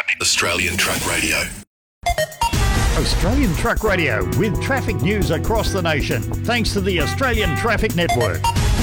Australian Truck Radio. Australian Truck Radio with traffic news across the nation, thanks to the Australian Traffic Network.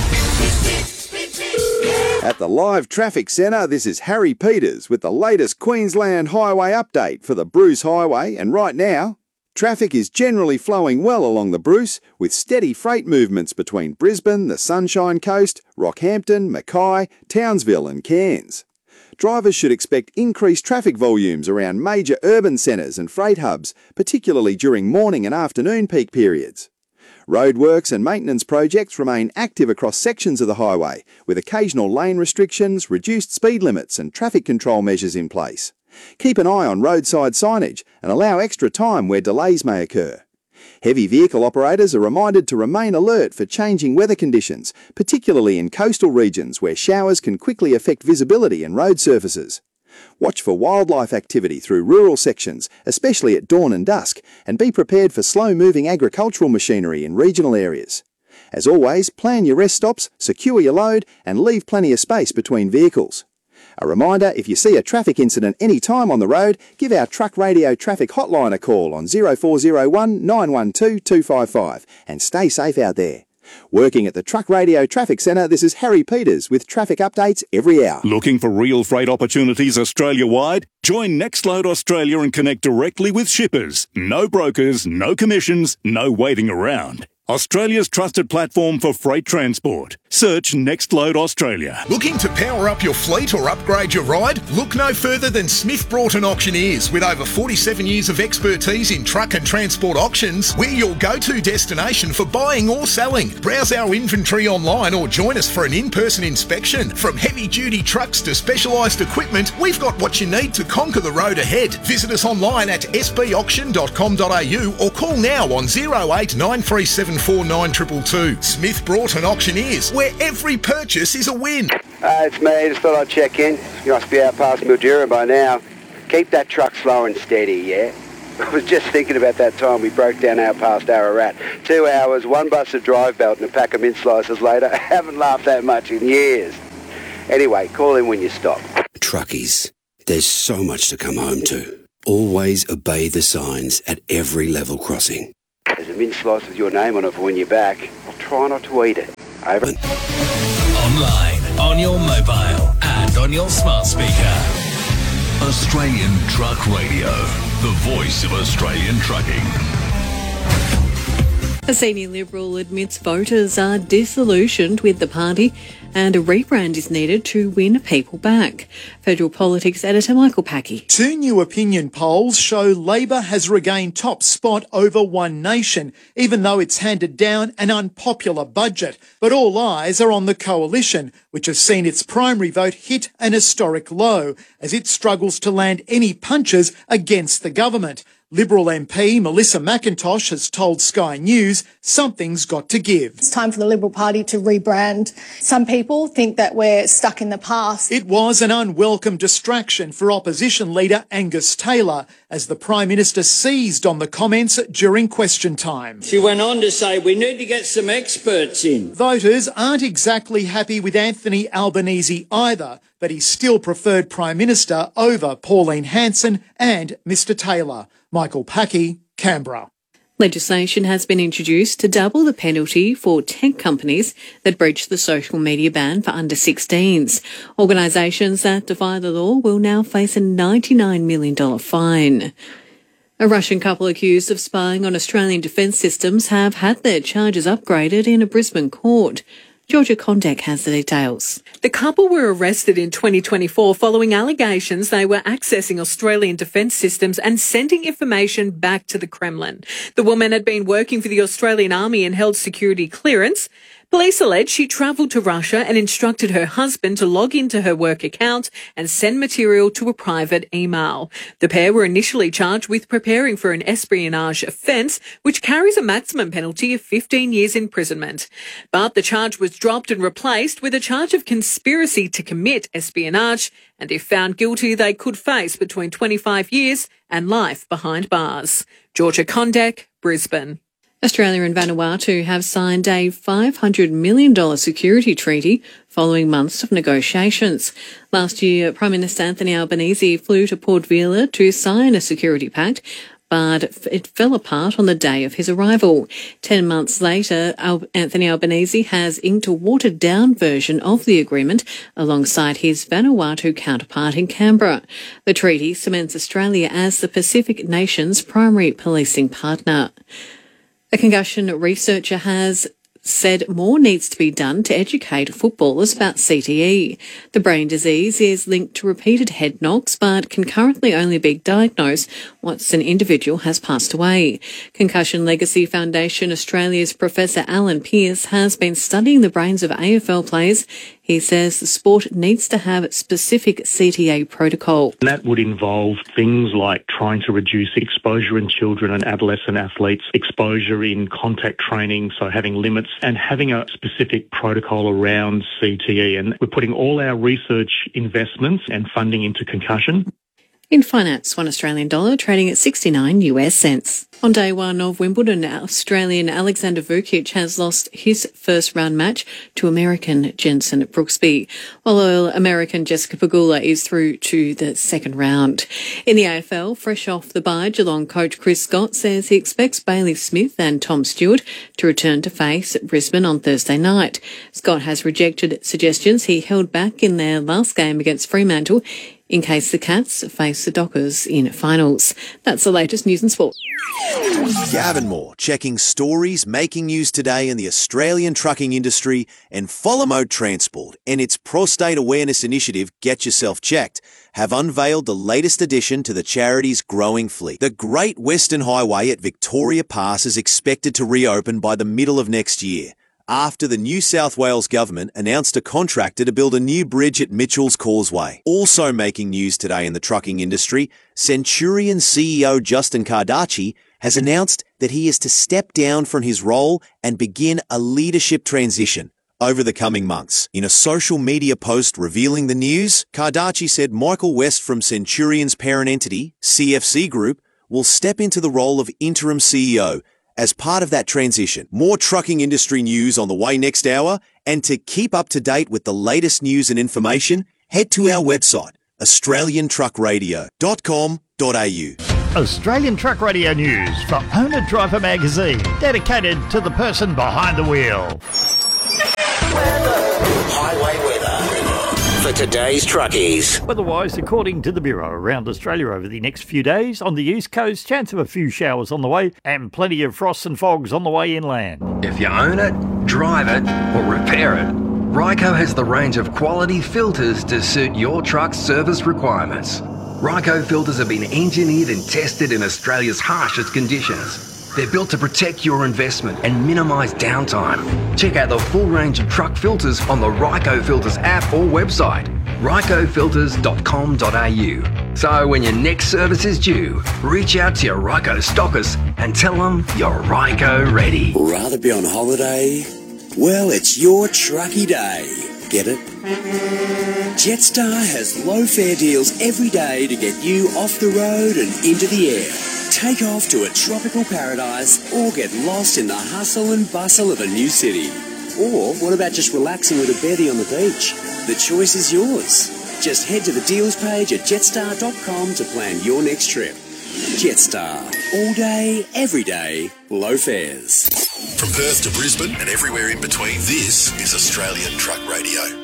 At the Live Traffic Centre, this is Harry Peters with the latest Queensland Highway update for the Bruce Highway, and right now, traffic is generally flowing well along the Bruce, with steady freight movements between Brisbane, the Sunshine Coast, Rockhampton, Mackay, Townsville and Cairns. Drivers should expect increased traffic volumes around major urban centres and freight hubs, particularly during morning and afternoon peak periods. Roadworks and maintenance projects remain active across sections of the highway, with occasional lane restrictions, reduced speed limits and traffic control measures in place. Keep an eye on roadside signage and allow extra time where delays may occur. Heavy vehicle operators are reminded to remain alert for changing weather conditions, particularly in coastal regions where showers can quickly affect visibility and road surfaces. Watch for wildlife activity through rural sections, especially at dawn and dusk, and be prepared for slow-moving agricultural machinery in regional areas. As always, plan your rest stops, secure your load, and leave plenty of space between vehicles. A reminder, if you see a traffic incident any time on the road, give our Truck Radio traffic hotline a call on 0401 912 255 and stay safe out there. Working at the Truck Radio Traffic Centre, this is Harry Peters with traffic updates every hour. Looking for real freight opportunities Australia-wide? Join Nextload Australia and connect directly with shippers. No brokers, no commissions, no waiting around. Australia's trusted platform for freight transport. Search Nextload Australia. Looking to power up your fleet or upgrade your ride? Look no further than Smith Broughton Auctioneers. With over 47 years of expertise in truck and transport auctions, we're your go-to destination for buying or selling. Browse our inventory online or join us for an in-person inspection. From heavy-duty trucks to specialised equipment, we've got what you need to conquer the road ahead. Visit us online at sbauction.com.au or call now on 0893749222. Smith Broughton Auctioneers, where every purchase is a win. It's me, just thought I'd check in. You must be out past Mildura by now. Keep that truck slow and steady, yeah? I was just thinking about that time we broke down out past Ararat. 2 hours, one busted drive belt and a pack of mint slices later. I haven't laughed that much in years. Anyway, call in when you stop. Truckies, there's so much to come home to. Always obey the signs at every level crossing. There's a mint slice with your name on it for when you're back. I'll try not to eat it. Over. Online, on your mobile, and on your smart speaker. Australian Truck Radio, the voice of Australian trucking. A senior Liberal admits voters are disillusioned with the party and a rebrand is needed to win people back. Federal Politics editor Michael Packey. 2 new opinion polls show Labor has regained top spot over One Nation, even though it's handed down an unpopular budget. But all eyes are on the Coalition, which has seen its primary vote hit an historic low as it struggles to land any punches against the government. Liberal MP Melissa McIntosh has told Sky News something's got to give. It's time for the Liberal Party to rebrand. Some people think that we're stuck in the past. It was an unwelcome distraction for opposition leader Angus Taylor as the Prime Minister seized on the comments during question time. She went on to say we need to get some experts in. Voters aren't exactly happy with Anthony Albanese either, but he still preferred Prime Minister over Pauline Hanson and Mr Taylor. Michael Packey, Canberra. Legislation has been introduced to double the penalty for tech companies that breach the social media ban for under 16s. Organisations that defy the law will now face a $99 million fine. A Russian couple accused of spying on Australian defence systems have had their charges upgraded in a Brisbane court. Georgia Kondek has the details. The couple were arrested in 2024 following allegations they were accessing Australian defence systems and sending information back to the Kremlin. The woman had been working for the Australian Army and held security clearance. Police allege she travelled to Russia and instructed her husband to log into her work account and send material to a private email. The pair were initially charged with preparing for an espionage offence, which carries a maximum penalty of 15 years imprisonment. But the charge was dropped and replaced with a charge of conspiracy to commit espionage, and if found guilty, they could face between 25 years and life behind bars. Georgia Kondek, Brisbane. Australia and Vanuatu have signed a $500 million security treaty following months of negotiations. Last year, Prime Minister Anthony Albanese flew to Port Vila to sign a security pact, but it fell apart on the day of his arrival. 10 months later, Anthony Albanese has inked a watered-down version of the agreement alongside his Vanuatu counterpart in Canberra. The treaty cements Australia as the Pacific nation's primary policing partner. A concussion researcher has said more needs to be done to educate footballers about CTE. The brain disease is linked to repeated head knocks, but can currently only be diagnosed once an individual has passed away. Concussion Legacy Foundation Australia's Professor Alan Pearce has been studying the brains of AFL players. He says the sport needs to have specific CTA protocol. That would involve things like trying to reduce exposure in children and adolescent athletes, exposure in contact training, so having limits, and having a specific protocol around CTE. And we're putting all our research investments and funding into concussion. In finance, $1 Australian dollar trading at 69 US cents. On day one of Wimbledon, Australian Alexander Vukic has lost his first round match to American Jenson Brooksby, while American Jessica Pegula is through to the second round. In the AFL, fresh off the bye, Geelong coach Chris Scott says he expects Bailey Smith and Tom Stewart to return to face Brisbane on Thursday night. Scott has rejected suggestions he held back in their last game against Fremantle in case the Cats face the Dockers in finals. That's the latest news and sport. Gavin Moore checking stories making news today in the Australian trucking industry, and Follow Mode Transport and its prostate awareness initiative Get Yourself Checked have unveiled the latest addition to the charity's growing fleet. The Great Western Highway at Victoria Pass is expected to reopen by the middle of next year, after the New South Wales government announced a contractor to build a new bridge at Mitchell's Causeway. Also making news today in the trucking industry, Centurion CEO Justin Cardaci has announced that he is to step down from his role and begin a leadership transition over the coming months. In a social media post revealing the news, Cardaci said Michael West from Centurion's parent entity, CFC Group, will step into the role of interim CEO as part of that transition. More trucking industry news on the way next hour, and to keep up to date with the latest news and information, head to our website, australiantruckradio.com.au. Australian Truck Radio News for Owner Driver Magazine, dedicated to the person behind the wheel. Highway weather for today's truckies. Weather-wise, according to the Bureau, around Australia over the next few days, on the east coast, chance of a few showers on the way, and plenty of frost and fogs on the way inland. If you own it, drive it, or repair it, Ryco has the range of quality filters to suit your truck's service requirements. Ryco filters have been engineered and tested in Australia's harshest conditions. They're built to protect your investment and minimise downtime. Check out the full range of truck filters on the Ryco Filters app or website, rycofilters.com.au. So when your next service is due, reach out to your Ryco stockers and tell them you're Ryco ready. Rather be on holiday? Well, it's your trucky day. Get it? Jetstar has low fare deals every day to get you off the road and into the air. Take off to a tropical paradise or get lost in the hustle and bustle of a new city. Or what about just relaxing with a beddie on the beach? The choice is yours. Just head to the deals page at jetstar.com to plan your next trip. Jetstar. All day, every day, low fares. From Perth to Brisbane and everywhere in between, this is Australian Truck Radio.